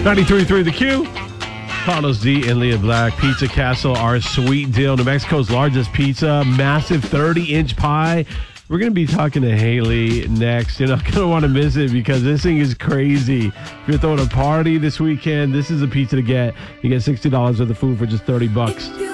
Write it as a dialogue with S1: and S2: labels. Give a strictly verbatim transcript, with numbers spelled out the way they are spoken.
S1: ninety-three point three The Q. Carlos D and Leah Black. Pizza Castle, our sweet deal. New Mexico's largest pizza. Massive thirty-inch pie. We're going to be talking to Haley next. You're not going to want to miss it because this thing is crazy. If you're throwing a party this weekend, this is a pizza to get. You get sixty dollars worth of food for just thirty bucks.